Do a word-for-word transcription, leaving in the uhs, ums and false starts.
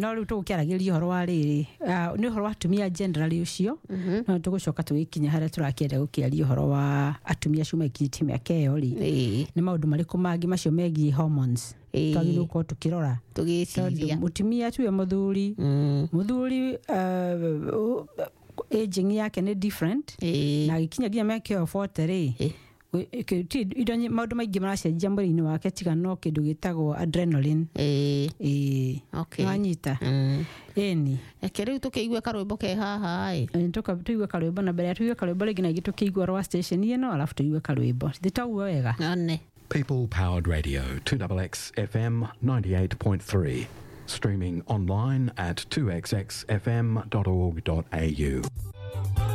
no riu tukiaragiria horo wa riri ni horo wa atumia generally ucio no tugucoka tugikinya haria turakienda gukiaria horo wa atumia cuma ikinyiti miaka iyo ri ni maundu mariku mangi macio megie hormones twagirwo ko tukirora tugiciria mutumia tu ya muthuri muthuri aging yake ni different na gikinya ginya miaka iyo forty ri idonye maundu maingi maracenjia mwiri-ini wake tiga no kindu gitagwo adrenaline eh eh okay wanyita eni ekere tukiigwe karwimbo ke haha ai ntoka tuigwe karwimbo na mbere ya tuigwe karwimbo ringi na gitukiigwa rwa station ino alafu tuigwe karwimbo thitagwo wega ane People Powered Radio, two X X F M ninety-eight point three. Streaming online at two x x f m dot org dot a u.